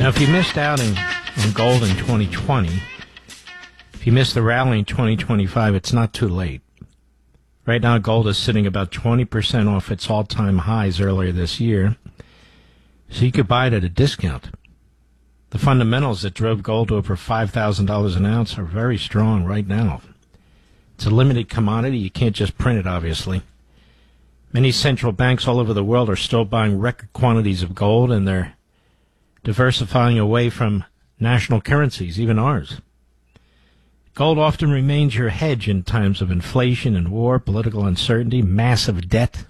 Now, if you missed out on gold in 2020, if you missed the rally in 2025, it's not too late. Right now, gold is sitting about 20% off its all-time highs earlier this year, so you could buy it at a discount. The fundamentals that drove gold to over $5,000 an ounce are very strong right now. It's a limited commodity. You can't just print it, obviously. Many central banks all over the world are still buying record quantities of gold, and they're diversifying away from national currencies, even ours. Gold often remains your hedge in times of inflation and war, political uncertainty, massive debt.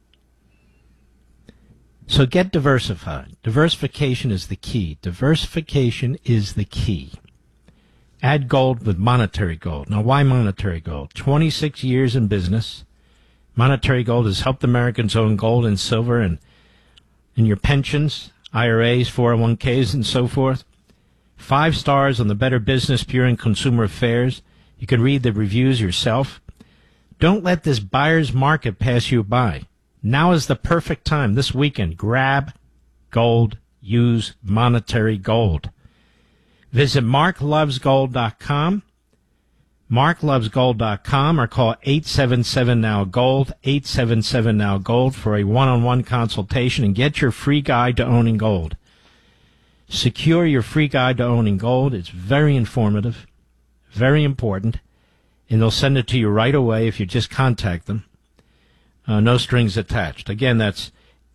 So get diversified. Diversification is the key. Diversification is the key. Add gold with monetary gold. Now, why monetary gold? 26 years in business. Monetary gold has helped Americans own gold and silver and in your pensions, IRAs, 401ks, and so forth. 5 stars on the Better Business Bureau and Consumer Affairs. You can read the reviews yourself. Don't let this buyer's market pass you by. Now is the perfect time. This weekend, grab gold. Use monetary gold. Visit marklovesgold.com. marklovesgold.com or call 877-NOW-GOLD, 877-NOW-GOLD for a one-on-one consultation and get your free guide to owning gold. Secure your free guide to owning gold. It's very informative, very important, and they'll send it to you right away if you just contact them. No strings attached. Again, that's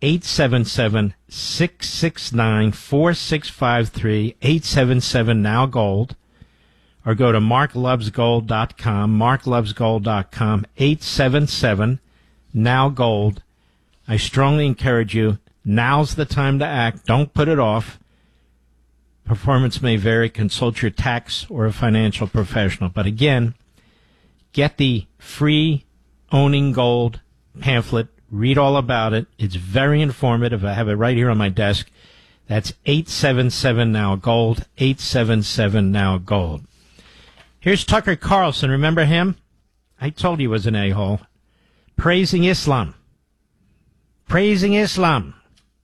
877-669-4653, 877-NOW-GOLD, or go to marklovesgold.com, marklovesgold.com, 877-NOW-GOLD. I strongly encourage you, now's the time to act. Don't put it off. Performance may vary. Consult your tax or a financial professional. But again, get the free Owning Gold pamphlet. Read all about it. It's very informative. I have it right here on my desk. That's 877-NOW-GOLD, 877-NOW-GOLD. Here's Tucker Carlson. Remember him? I told you he was an a-hole. Praising Islam. Praising Islam.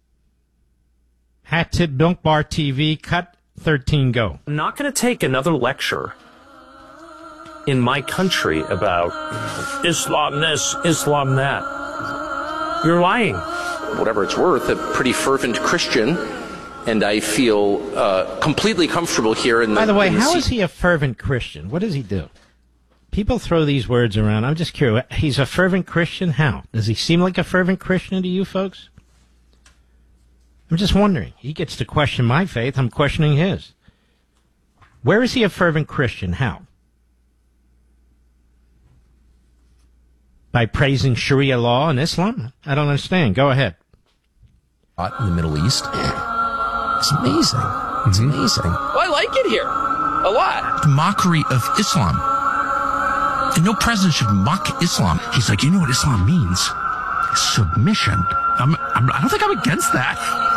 Hat tip, Milk Bar TV, cut 13, go. I'm not going to take another lecture in my country about Islam this, Islam that. You're lying. Whatever it's worth, a pretty fervent Christian, and I feel completely comfortable here. By the way, how is he a fervent Christian? What does he do? People throw these words around. I'm just curious. He's a fervent Christian? How? Does he seem like a fervent Christian to you folks? I'm just wondering. He gets to question my faith. I'm questioning his. Where is he a fervent Christian? How? By praising Sharia law and Islam? I don't understand. Go ahead. In the Middle East. It's amazing. It's amazing. Well, I like it here. A lot. The mockery of Islam. And no president should mock Islam. He's like, you know what Islam means? Submission. I don't think I'm against that.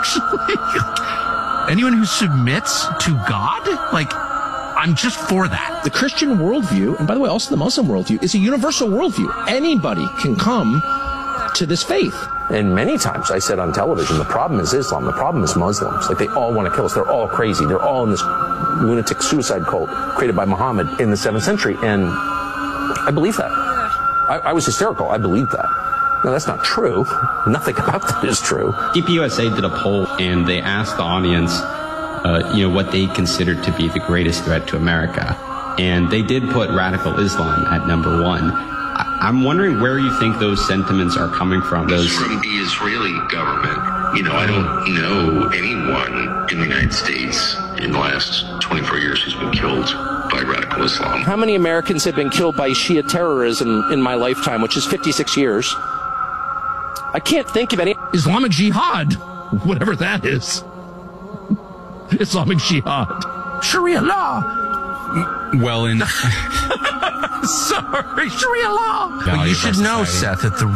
Anyone who submits to God, I'm just for that. The Christian worldview, and by the way, also the Muslim worldview, is a universal worldview. Anybody can come to this faith. And many times I said on television, the problem is Islam, the problem is Muslims. They all want to kill us. They're all crazy. They're all in this lunatic suicide cult created by Muhammad in the 7th century. And I believe that. I was hysterical. I believed that. No, that's not true. Nothing about that is true. DPUSA did a poll, and they asked the audience, what they considered to be the greatest threat to America. And they did put radical Islam at number 1. I'm wondering where you think those sentiments are coming from. From the Israeli government. I don't know anyone in the United States in the last 24 years who's been killed by radical Islam. How many Americans have been killed by Shia terrorism in my lifetime, which is 56 years? I can't think of any. Islamic Jihad, whatever that is. Islamic Jihad. Sharia law. Well, Sorry, Sharia law. Well, you should know, Seth, that the